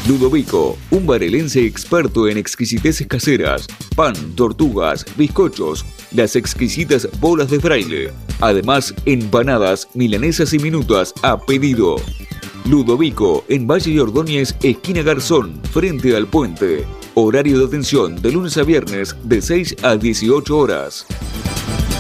Ludovico, un barelense experto en exquisiteces caseras, pan, tortugas, bizcochos, las exquisitas bolas de fraile. Además, empanadas, milanesas y minutas a pedido. Ludovico, en Valle de Ordóñez, esquina Garzón, frente al puente. Horario de atención de lunes a viernes de 6 a 18 horas.